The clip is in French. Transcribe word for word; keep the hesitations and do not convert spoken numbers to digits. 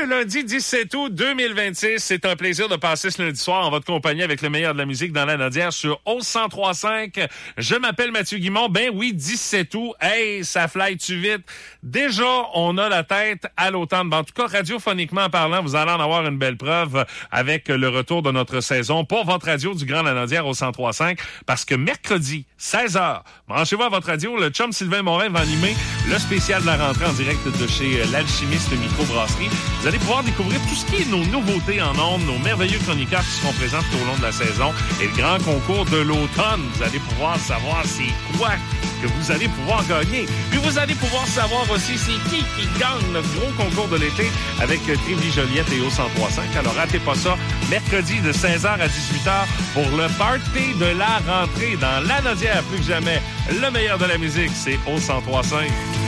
lundi dix-sept août deux mille vingt-six. C'est un plaisir de passer ce lundi soir en votre compagnie avec le meilleur de la musique dans la Nodière sur onze cent trois cinq. Je m'appelle Mathieu Guimond. Ben oui, dix-sept août. Hey, ça fly-tu vite? Déjà, on a la tête à l'automne. Ben, en tout cas, radiophoniquement parlant, vous allez en avoir une belle preuve avec le retour de notre saison pour votre radio du Grand Lanaudière au cent trois cinq. Parce que mercredi, seize heures, branchez-vous à votre radio. Le chum Sylvain Morin va animer le spécial de la rentrée en direct de chez l'Alchimiste Microbrasserie. Vous allez pouvoir découvrir tout ce qui est nos nouveautés en ondes, nos merveilleux chroniqueurs qui seront présents tout au long de la saison et le grand concours de l'automne. Vous allez pouvoir savoir c'est quoi que vous allez pouvoir gagner. Puis vous allez pouvoir savoir aussi c'est qui qui gagne notre gros concours de l'été avec Trévi Joliette et au cent trois cinq. Alors ratez pas ça, mercredi de seize heures à dix-huit heures pour le party de la rentrée dans la Nodière. Plus que jamais, le meilleur de la musique, c'est au cent trois cinq.